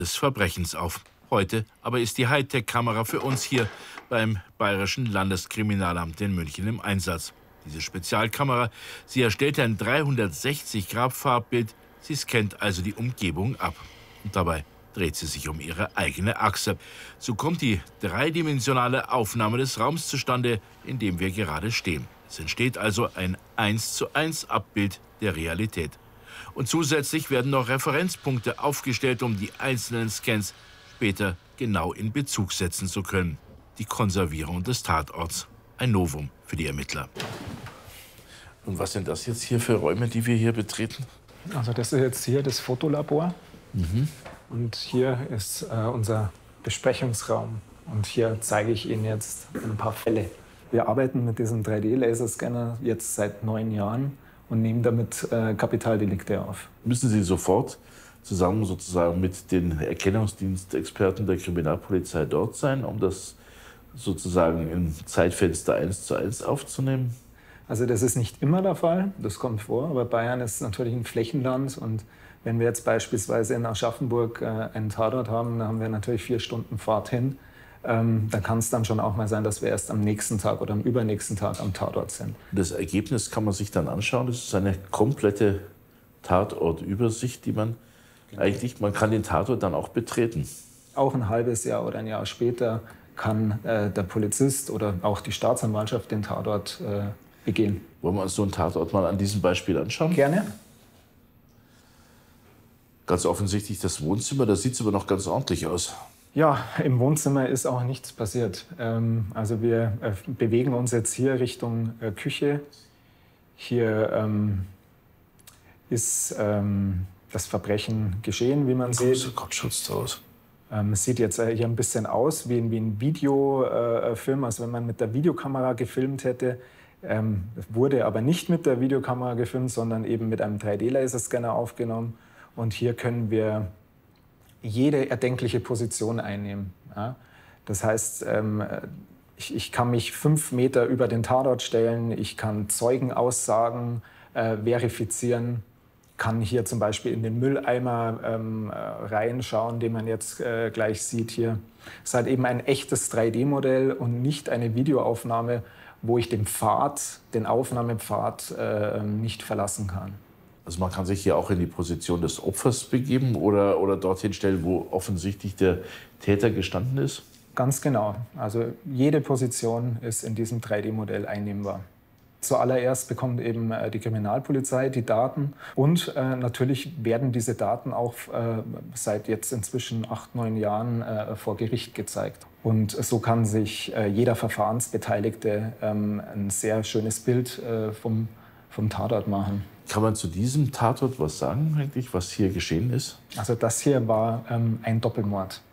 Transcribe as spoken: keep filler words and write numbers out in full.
des Verbrechens auf. Heute aber ist die Hightech-Kamera für uns hier beim Bayerischen Landeskriminalamt in München im Einsatz. Diese Spezialkamera, sie erstellt ein dreihundertsechzig Grad Farbbild, sie scannt also die Umgebung ab. Und dabei dreht sie sich um ihre eigene Achse. So kommt die dreidimensionale Aufnahme des Raums zustande, in dem wir gerade stehen. Es entsteht also ein eins zu eins Abbild der Realität. Und zusätzlich werden noch Referenzpunkte aufgestellt, um die einzelnen Scans später genau in Bezug setzen zu können. Die Konservierung des Tatorts. Ein Novum für die Ermittler. Und was sind das jetzt hier für Räume, die wir hier betreten? Also das ist jetzt hier das Fotolabor. Mhm. Und hier ist äh, unser Besprechungsraum. Und hier zeige ich Ihnen jetzt ein paar Fälle. Wir arbeiten mit diesem drei D-Laserscanner jetzt seit neun Jahren und nehmen damit äh, Kapitaldelikte auf. Müssen Sie sofort zusammen sozusagen mit den Erkennungsdienstexperten der Kriminalpolizei dort sein, um das sozusagen im Zeitfenster eins zu eins aufzunehmen? Also das ist nicht immer der Fall, das kommt vor, aber Bayern ist natürlich ein Flächenland und wenn wir jetzt beispielsweise in Aschaffenburg äh, einen Tatort haben, dann haben wir natürlich vier Stunden Fahrt hin. Ähm, da kann es dann schon auch mal sein, dass wir erst am nächsten Tag oder am übernächsten Tag am Tatort sind. Das Ergebnis kann man sich dann anschauen. Das ist eine komplette Tatortübersicht, die man genau. eigentlich, man kann den Tatort dann auch betreten. Auch ein halbes Jahr oder ein Jahr später kann äh, der Polizist oder auch die Staatsanwaltschaft den Tatort äh, begehen. Wollen wir uns so einen Tatort mal an diesem Beispiel anschauen? Gerne. Ganz offensichtlich das Wohnzimmer, da sieht es aber noch ganz ordentlich aus. Ja, im Wohnzimmer ist auch nichts passiert. Ähm, also wir äh, bewegen uns jetzt hier Richtung äh, Küche. Hier ähm, ist ähm, das Verbrechen geschehen, wie man sieht. So Gottschutz draus. Ähm, es sieht jetzt äh, hier ein bisschen aus wie, wie ein Videofilm, äh, also wenn man mit der Videokamera gefilmt hätte. Ähm, wurde aber nicht mit der Videokamera gefilmt, sondern eben mit einem drei D-Laserscanner aufgenommen. Und hier können wir jede erdenkliche Position einnehmen. Ja? Das heißt, ähm, ich, ich kann mich fünf Meter über den Tatort stellen, ich kann Zeugenaussagen äh, verifizieren, kann hier zum Beispiel in den Mülleimer ähm, äh, reinschauen, den man jetzt äh, gleich sieht hier. Es ist halt eben ein echtes drei D-Modell und nicht eine Videoaufnahme, wo ich den Pfad, den Aufnahmepfad äh, nicht verlassen kann. Also man kann sich hier auch in die Position des Opfers begeben oder, oder dorthin stellen, wo offensichtlich der Täter gestanden ist? Ganz genau. Also jede Position ist in diesem drei D-Modell einnehmbar. Zuallererst bekommt eben äh, die Kriminalpolizei die Daten und äh, natürlich werden diese Daten auch äh, seit jetzt inzwischen acht, neun Jahren äh, vor Gericht gezeigt. Und so kann sich äh, jeder Verfahrensbeteiligte ähm, ein sehr schönes Bild äh, vom, vom Tatort machen. Kann man zu diesem Tatort was sagen eigentlich, was hier geschehen ist? Also das hier war ähm, ein Doppelmord.